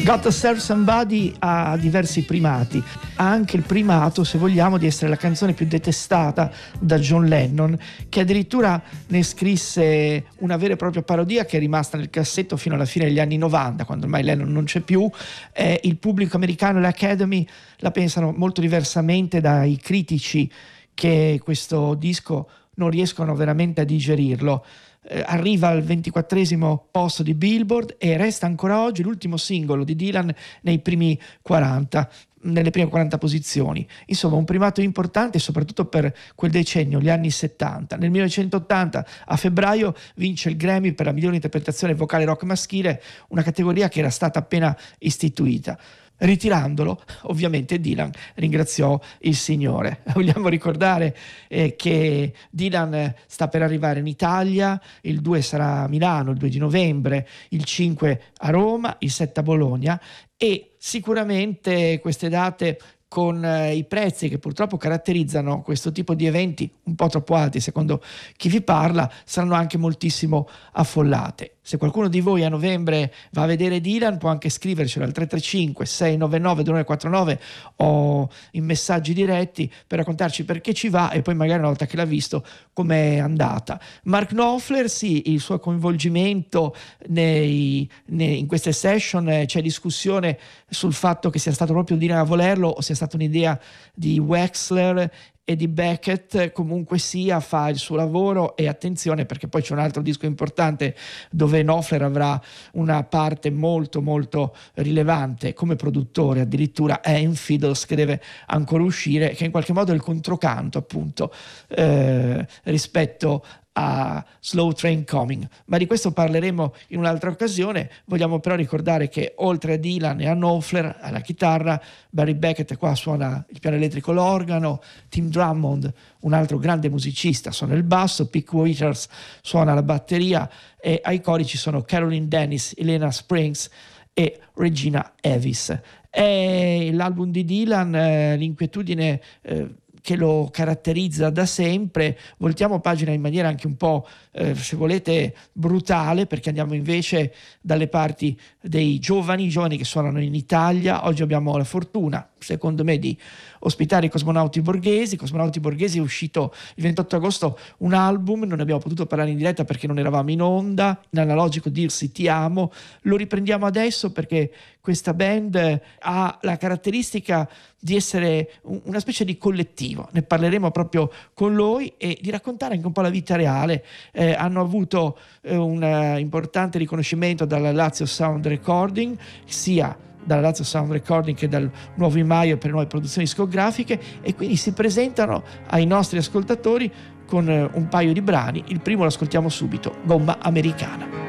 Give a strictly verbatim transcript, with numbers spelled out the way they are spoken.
Gotta Serve Somebody ha diversi primati, ha anche il primato, se vogliamo, di essere la canzone più detestata da John Lennon, che addirittura ne scrisse una vera e propria parodia che è rimasta nel cassetto fino alla fine degli anni novanta, quando ormai Lennon non c'è più. Eh, il pubblico americano e l'Academy la pensano molto diversamente dai critici, che questo disco non riescono veramente a digerirlo. Eh, arriva al ventiquattresimo posto di Billboard e resta ancora oggi l'ultimo singolo di Dylan nei primi quaranta, nelle prime quaranta posizioni. Insomma, un primato importante soprattutto per quel decennio, gli anni settanta. Nel millenovecentottanta, a febbraio, vince il Grammy per la migliore interpretazione vocale rock maschile, una categoria che era stata appena istituita. Ritirandolo, ovviamente Dylan ringraziò il Signore. Vogliamo ricordare eh, che Dylan sta per arrivare in Italia, il due sarà a Milano, il due di novembre, il cinque a Roma, il sette a Bologna, e sicuramente queste date, con eh, i prezzi che purtroppo caratterizzano questo tipo di eventi un po' troppo alti secondo chi vi parla, saranno anche moltissimo affollate. Se qualcuno di voi a novembre va a vedere Dylan, può anche scrivercelo al tre tre cinque sei nove nove due nove quattro nove o in messaggi diretti per raccontarci perché ci va e poi magari una volta che l'ha visto com'è andata. Mark Knopfler, sì, il suo coinvolgimento nei, nei, in queste session, eh, c'è discussione sul fatto che sia stato proprio Dylan a volerlo o sia stata un'idea di Wexler e di Beckett. Comunque sia, fa il suo lavoro, e attenzione perché poi c'è un altro disco importante dove Knopfler avrà una parte molto molto rilevante come produttore, addirittura è in Fiddles, che deve ancora uscire, che in qualche modo è il controcanto appunto eh, rispetto a Slow Train Coming, ma di questo parleremo in un'altra occasione. Vogliamo però ricordare che oltre a Dylan e a Knopfler alla chitarra, Barry Beckett qua suona il piano elettrico, l'organo, Tim Drummond, un altro grande musicista, suona il basso, Pete Withers suona la batteria, e ai cori ci sono Caroline Dennis, Elena Springs e Regina Evis. È l'album di Dylan, eh, l'inquietudine eh, che lo caratterizza da sempre. Voltiamo pagina in maniera anche un po', eh, se volete, brutale, perché andiamo invece dalle parti dei giovani, giovani che suonano in Italia. Oggi abbiamo la fortuna, secondo me, di ospitare i Cosmonauti Borghesi. Cosmonauti Borghesi è uscito il ventotto agosto un album, non ne abbiamo potuto parlare in diretta perché non eravamo in onda, in analogico dirsi ti amo. Lo riprendiamo adesso perché questa band ha la caratteristica di essere una specie di collettivo. Ne parleremo proprio con lui e di raccontare anche un po' la vita reale. Eh, hanno avuto eh, un uh, importante riconoscimento dalla Lazio Sound Recording, sia dalla Lazio Sound Recording che dal Nuovo Imaio per nuove produzioni discografiche, e quindi si presentano ai nostri ascoltatori con uh, un paio di brani. Il primo lo ascoltiamo subito, Gomma Americana.